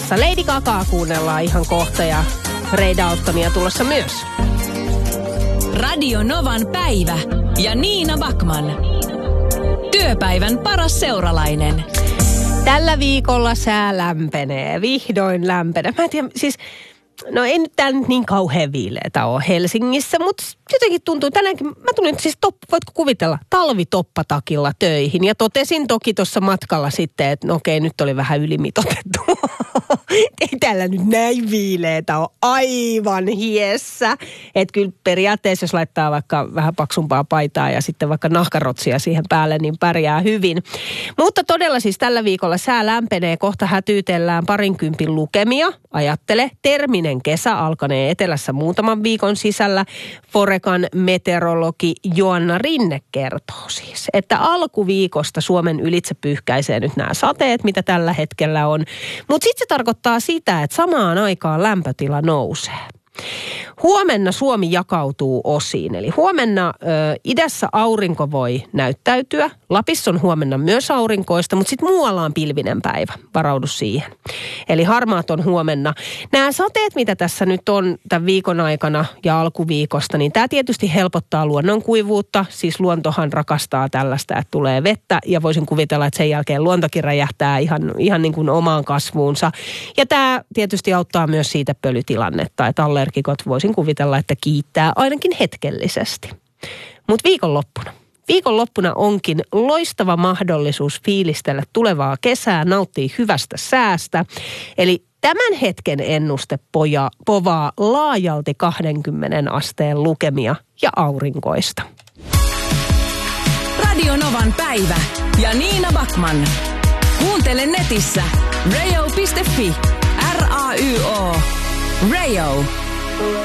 Novan-ohjelmassa. Lady Gagaa kuunnellaan ihan kohta ja Ray Daltonia tulossa myös. Radio Novan päivä ja Niina Backman. Työpäivän paras seuralainen. Tällä viikolla sää lämpenee, vihdoin lämpenee. Mä en tiedä, siis, no ei nyt täällä niin kauhean viileetä ole Helsingissä, mutta jotenkin tuntuu tänäänkin, mä tulin siis, voitko kuvitella, talvitoppatakilla töihin. Ja totesin toki tuossa matkalla sitten, että no okei, nyt oli vähän ylimitoitettu. Ei täällä nyt näin viileetä ole, aivan hiessä. Että kyllä periaatteessa, jos laittaa vaikka vähän paksumpaa paitaa ja sitten vaikka nahkarotsia siihen päälle, niin pärjää hyvin. Mutta todella siis tällä viikolla sää lämpenee, kohta hätyytellään 20 lukemia. Ajattele, terminen kesä alkanee etelässä muutaman viikon sisällä. Forecan meteorologi Joanna Rinne kertoo siis, että alkuviikosta Suomen ylitse pyyhkäisee nyt nämä sateet, mitä tällä hetkellä on. Mutta sitten se tarkoittaa sitä, että samaan aikaan lämpötila nousee. Huomenna Suomi jakautuu osiin, eli huomenna idässä aurinko voi näyttäytyä. Lapissa on huomenna myös aurinkoista, mutta sitten muualla on pilvinen päivä. Varaudu siihen. Eli harmaat on huomenna. Nämä sateet, mitä tässä nyt on tämän viikon aikana ja alkuviikosta, niin tämä tietysti helpottaa luonnon kuivuutta. Siis luontohan rakastaa tällaista, että tulee vettä ja voisin kuvitella, että sen jälkeen luontokin räjähtää ihan niin kuin omaan kasvuunsa. Ja tämä tietysti auttaa myös siitä pölytilannetta, että allergikot voisin kuvitella, että kiittää ainakin hetkellisesti. Mutta viikonloppuna onkin loistava mahdollisuus fiilistellä tulevaa kesää, nauttia hyvästä säästä. Eli tämän hetken ennuste povaa laajalti 20 asteen lukemia ja aurinkoista. Radio Novan päivä ja Niina Backman. Kuuntele netissä rayo.fi. RAYO. Rayo.